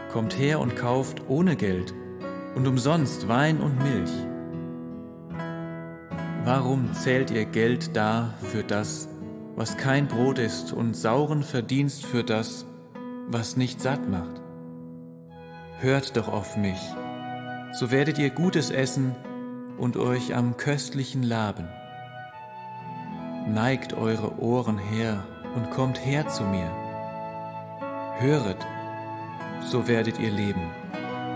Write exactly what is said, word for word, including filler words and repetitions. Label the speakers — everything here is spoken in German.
Speaker 1: Kommt her und kauft ohne Geld und umsonst Wein und Milch. Warum zählt ihr Geld dar für das, was kein Brot ist, und sauren Verdienst für das, was nicht satt macht? Hört doch auf mich, so werdet ihr Gutes essen und euch am Köstlichen laben. Neigt eure Ohren her und kommt her zu mir. Höret, so werdet ihr leben.